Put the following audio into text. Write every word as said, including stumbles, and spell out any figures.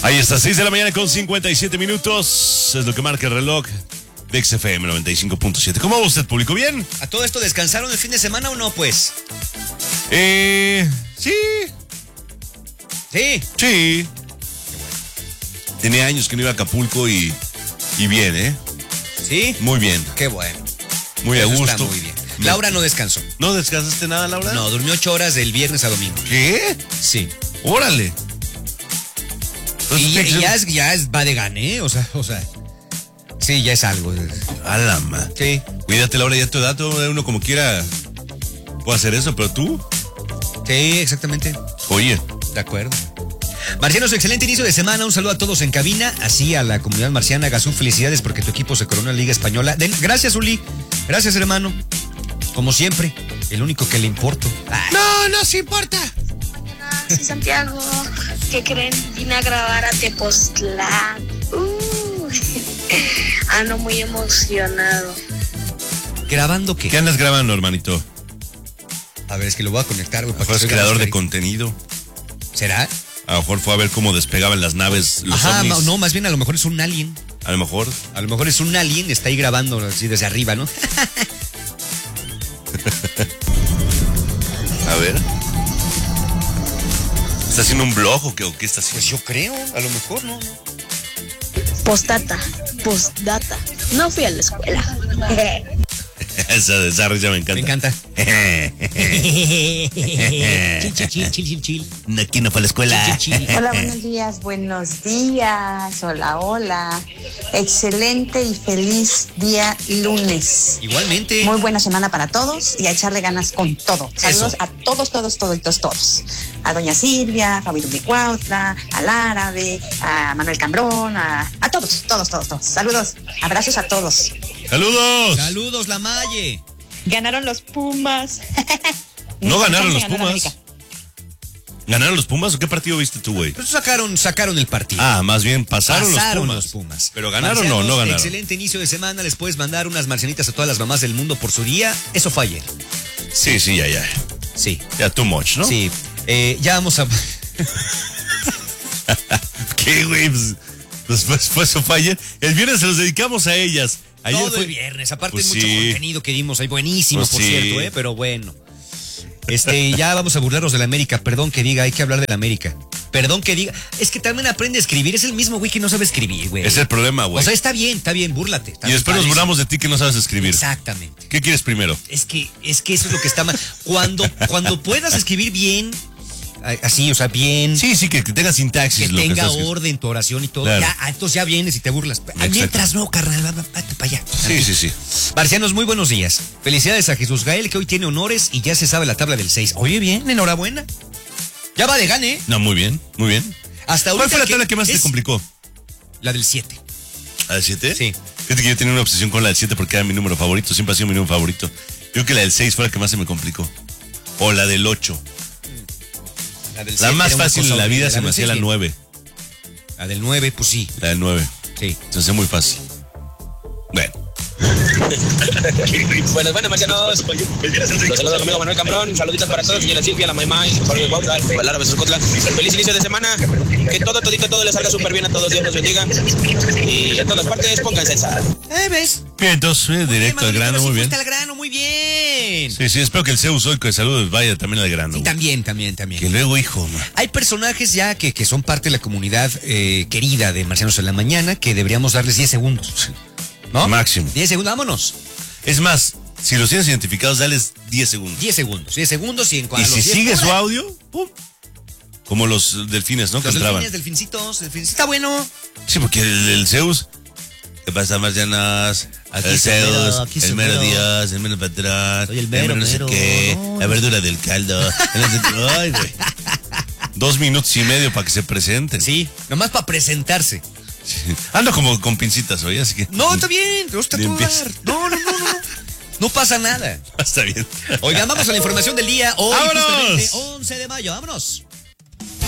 Ahí está, seis de la mañana con cincuenta y siete minutos. Es lo que marca el reloj de X F M noventa y cinco punto siete. ¿Cómo va usted, público? ¿Bien? ¿A todo esto descansaron el fin de semana o no, pues? Eh... Sí. Sí. Sí. Tenía años que no iba a Acapulco y... Y bien, ¿eh? ¿Sí? Muy bien. Qué bueno. Muy Eso a gusto. está muy bien. Laura no descansó. ¿No descansaste nada, Laura? No, durmió ocho horas del viernes a domingo. ¿Qué? Sí. Órale. Y, y ya, es, ya es, va de gane, ¿eh? O sea, o sea. Sí, ya es algo. A la ma. Sí. Cuídate, Laura, ya tu edad, uno como quiera puede hacer eso, pero tú. Sí, exactamente. Oye. De acuerdo. Marcianos, excelente inicio de semana. Un saludo a todos en cabina. Así a la comunidad marciana. Gazú, felicidades porque tu equipo se coronó en la Liga Española. Den, gracias, Uli. Gracias, hermano. Como siempre, el único que le importo. Ay. No, no se importa. Sí, Santiago, ¿qué creen? Vine a grabar a Tepoztlán. Uh, ando muy emocionado. ¿Grabando qué? ¿Qué andas grabando, hermanito? A ver, es que lo voy a conectar, güey. A lo mejor es creador de contenido. ¿Será? A lo mejor fue a ver cómo despegaban las naves, los Ajá, ovnis. no, más bien a lo mejor es un alien. A lo mejor. A lo mejor es un alien, está ahí grabando así desde arriba, ¿no? A ver. ¿Está haciendo un blog o qué, o qué está haciendo? Pues yo creo, a lo mejor, ¿no? Postdata, postdata. No fui a la escuela. esa, esa risa me encanta. Me encanta. chill, chill, chill, chill, chill. Aquí no fue a la escuela. Chill, chill. Hola, buenos días, buenos días. Hola, hola. Excelente y feliz día lunes. Igualmente. Muy buena semana para todos y a echarle ganas con todo. Saludos Eso. a todos, todos, todos, todos. A doña Silvia, a Fabio Cuautla, al Árabe, a Manuel Cambrón, a, a todos, todos, todos, todos. Saludos, abrazos a todos. ¡Saludos! Saludos, la Maye. Ganaron los Pumas. No ganaron los Ganaron Pumas. América. ¿Ganaron los Pumas o qué partido viste tú, güey? Pues sacaron, sacaron el partido. Ah, más bien pasaron, Pasaron los, los Pumas. Pumas. Pero ganaron o Marcianos, no, no ganaron. Excelente inicio de semana. Les puedes mandar unas marcianitas a todas las mamás del mundo por su día. Eso fue ayer. Sí, sí, ya, ya. Sí. Ya too much, ¿no? Sí. Eh, ya vamos a. ¿Qué, güey? Pues, pues, pues, pues eso fue ayer. El viernes se los dedicamos a ellas. Ayer Todo fue el viernes. Aparte, Pues mucho sí. contenido que dimos ahí. Buenísimo, Pues por sí. cierto, ¿eh? Pero bueno. Este, ya vamos a burlarnos de la América. Perdón que diga, hay que hablar de la América. Perdón que diga. Es que también aprende a escribir. Es el mismo güey que no sabe escribir, güey. Es el problema, güey. O sea, está bien, está bien, búrlate. Está Y después nos padrísimo. burlamos de ti que no sabes escribir. Exactamente. ¿Qué quieres primero? Es que, es que eso es lo que está mal. Cuando, cuando puedas escribir bien, así, o sea, bien. Sí, sí, que, que tenga sintaxis. Que lo tenga estás- orden tu oración y todo. Claro. Ya, ah, entonces ya vienes y te burlas. Ah, Exacto. Mientras no, carnal, va, va, vete para allá. Sí, sí, sí. Marcianos, muy buenos días. Felicidades a Jesús Gael, que hoy tiene honores y ya se sabe la tabla del seis. Oye, bien, enhorabuena. Ya va de gane. No, muy bien, muy bien. Hasta ¿Cuál ahorita fue la tabla que más te es complicó? La del siete. ¿La del siete? Sí. Fíjate que yo tenía una obsesión con la del siete porque era mi número favorito. Siempre ha sido mi número favorito. Yo creo que la del seis fue la que más se me complicó. O la del ocho. La, del La siete más era una fácil cosa en la horrible. vida se me del hacía la seis, nueve. La del nueve, pues sí. La del nueve. Sí. Se hacía muy fácil. Bueno. Buenas, buenas, marcianos. Los saludos conmigo, Manuel Cambrón. Saluditos para todos, señora Silvia, la mamá, Jorge Cuautla, el árabe Surcotla. Feliz inicio de semana. Que todo, todito, todo les salga súper bien a todos. Dios los bendiga. Y en todas partes, pónganse en sal. Eh, ¿ves? Bien, entonces, eh, directo al grano, muy bien. Al grano, muy bien. Sí, sí, espero que el Zeus hoy que saludos vaya también al grano. Sí, güey. también, también, también. Que luego, hijo, man. Hay personajes ya que, que son parte de la comunidad eh, querida de Marcianos en la Mañana que deberíamos darles diez segundos. ¿No? Máximo. diez segundos, vámonos. Es más, si los tienes identificados, dales diez segundos. diez segundos, diez segundos y en Y cuanto si sigue su audio, pum. Como los delfines, ¿no? Que Los entraban. delfines, delfincitos, delfincitos. Está bueno. Sí, porque el, el Zeus. ¿Qué pasa, Marcianas? Aquí El soy mero, Zeus, aquí soy el mero mero. Dios, el mero patrón. Soy el mero, no sé mero, qué, no, la no. verdura del caldo. el no sé qué. Ay, güey. Dos minutos y medio para que se presenten. Sí, nomás para presentarse. Sí. Ando como con pincitas hoy, así que. No, está bien, no está todo Limpias. dar. No, no, no, no. No pasa nada. Está bien. Oigan, vamos a la información del día. Hoy, ¡Vámonos! justamente, once de mayo. Vámonos.